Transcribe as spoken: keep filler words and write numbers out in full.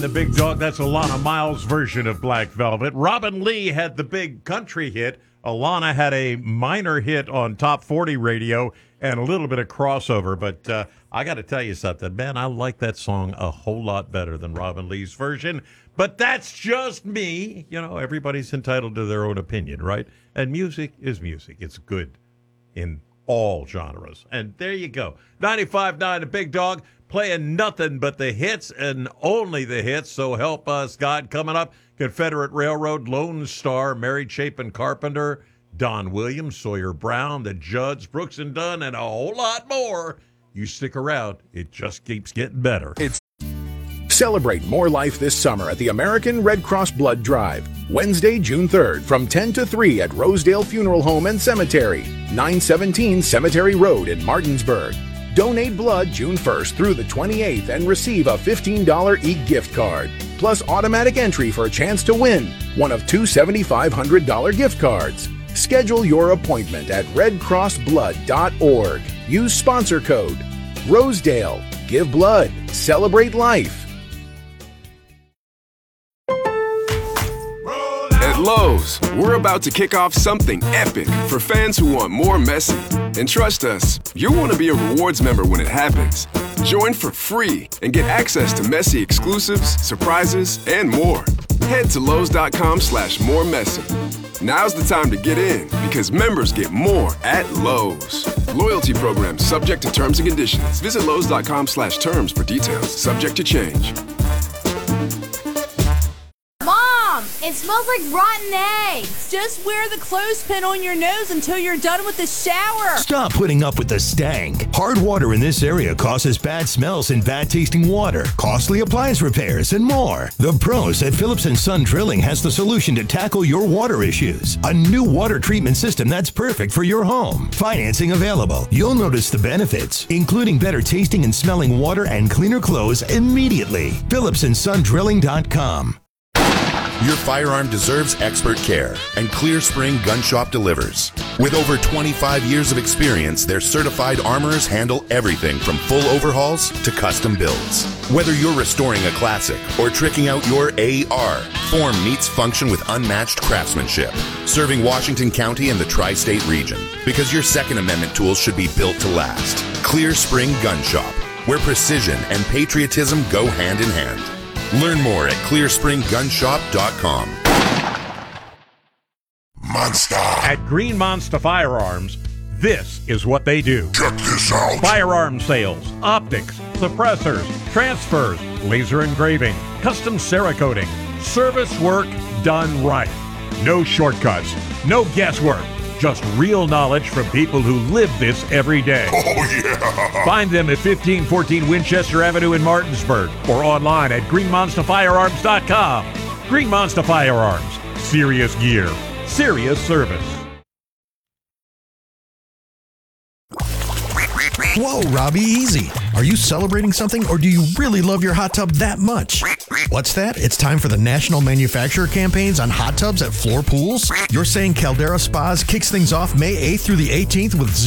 the Big Dog. That's Alana Miles' version of Black Velvet. Robin Lee had the big country hit. Alana had a minor hit on Top forty radio and a little bit of crossover. But uh, I got to tell you something, man. I like that song a whole lot better than Robin Lee's version. But that's just me. You know, everybody's entitled to their own opinion, right? And music is music. It's good in all genres. And there you go. ninety-five point nine The Big Dog, playing nothing but the hits and only the hits. So help us, God. Coming up, Confederate Railroad, Lone Star, Mary Chapin Carpenter, Don Williams, Sawyer Brown, the Judds, Brooks and Dunn, and a whole lot more. You stick around. It just keeps getting better. It's Celebrate more life this summer at the American Red Cross Blood Drive. Wednesday, June third, from ten to three at Rosedale Funeral Home and Cemetery, nine seventeen Cemetery Road in Martinsburg. Donate blood June first through the twenty-eighth and receive a fifteen dollars e-gift card, plus automatic entry for a chance to win one of two seven thousand five hundred dollars gift cards. Schedule your appointment at red cross blood dot org. Use sponsor code Rosedale. Give blood. Celebrate life. At Lowe's, we're about to kick off something epic for fans who want more Messi. And trust us, you'll want to be a rewards member when it happens. Join for free and get access to Messi exclusives, surprises, and more. Head to Lowe's.com slash more Messi. Now's the time to get in because members get more at Lowe's. Loyalty program subject to terms and conditions. Visit Lowe's.com slash terms for details. Subject to change. Mom, it smells like rotten eggs. Just wear the clothespin on your nose until you're done with the shower. Stop putting up with the stank. Hard water in this area causes bad smells and bad tasting water, costly appliance repairs, and more. The pros at Phillips and Son Drilling has the solution to tackle your water issues. A new water treatment system that's perfect for your home. Financing available. You'll notice the benefits, including better tasting and smelling water and cleaner clothes immediately. Phillips and Son Drilling dot com. Your firearm deserves expert care, and Clear Spring Gun Shop delivers. With over twenty-five years of experience, their certified armorers handle everything from full overhauls to custom builds. Whether you're restoring a classic or tricking out your A R, form meets function with unmatched craftsmanship, serving Washington County and the tri-state region. Because your Second Amendment tools should be built to last. Clear Spring Gun Shop, where precision and patriotism go hand in hand. Learn more at clear spring gun shop dot com. Monster. At Green Monster Firearms, this is what they do. Check this out. Firearm sales, optics, suppressors, transfers, laser engraving, custom Cerakoting, service work done right. No shortcuts, no guesswork. Just real knowledge from people who live this every day. Oh, yeah. Find them at fifteen fourteen Winchester Avenue in Martinsburg or online at green monster firearms dot com. Green Monster Firearms. Serious gear. Serious service. Whoa, Robbie, easy. Are you celebrating something, or do you really love your hot tub that much? What's that? It's time for the National Manufacturer Campaigns on hot tubs at Floor Pools? You're saying Caldera Spas kicks things off May eighth through the eighteenth with